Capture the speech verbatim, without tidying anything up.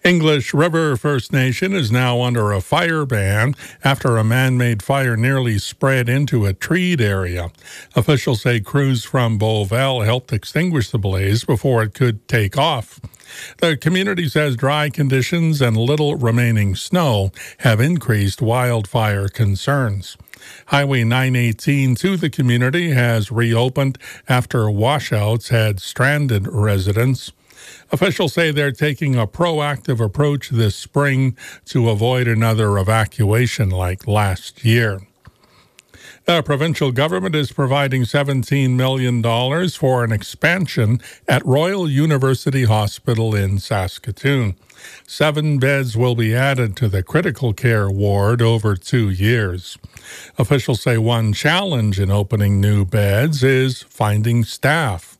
English River First Nation is now under a fire ban after a man-made fire nearly spread into a treed area. Officials say crews from Beauval helped extinguish the blaze before it could take off. The community says dry conditions and little remaining snow have increased wildfire concerns. Highway nine eighteen to the community has reopened after washouts had stranded residents. Officials say they're taking a proactive approach this spring to avoid another evacuation like last year. The provincial government is providing seventeen million dollars for an expansion at Royal University Hospital in Saskatoon. Seven beds will be added to the critical care ward over two years. Officials say one challenge in opening new beds is finding staff.